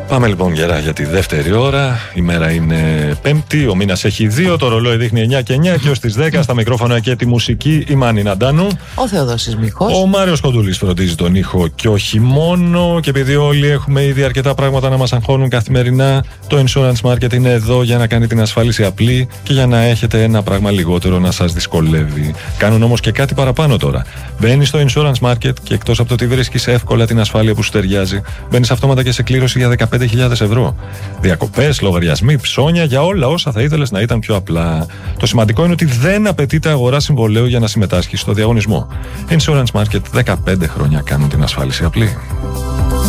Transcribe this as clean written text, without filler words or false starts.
Πάμε λοιπόν γερά για τη δεύτερη ώρα. Η μέρα είναι Πέμπτη, ο μήνας έχει 2, το ρολόι δείχνει 9 και 9 και ως τις 10 στα μικρόφωνα και τη μουσική η Μάνη Ναντάνου. Ο Θεοδόσης Μίχος. Ο Μάριος Κοντούλης φροντίζει τον ήχο και όχι μόνο. Και επειδή όλοι έχουμε ήδη αρκετά πράγματα να μας αγχώνουν καθημερινά, το Insurance Market είναι εδώ για να κάνει την ασφάλιση απλή και για να έχετε ένα πράγμα λιγότερο να σας δυσκολεύει. Κάνουν όμως και κάτι παραπάνω τώρα. Μπαίνεις στο Insurance Market και εκτός από το ότι βρίσκεις εύκολα την ασφάλεια που σου ταιριάζει, μπαίνεις αυτόματα και σε κλήρωση για 15.000 ευρώ. Διακοπές, λογαριασμοί, ψώνια, για όλα όσα θα ήθελες να ήταν πιο απλά. Το σημαντικό είναι ότι δεν απαιτείται αγορά συμβολέου για να συμμετάσχεις στο διαγωνισμό. Insurance Market, 15 χρόνια κάνουν την ασφάλιση απλή.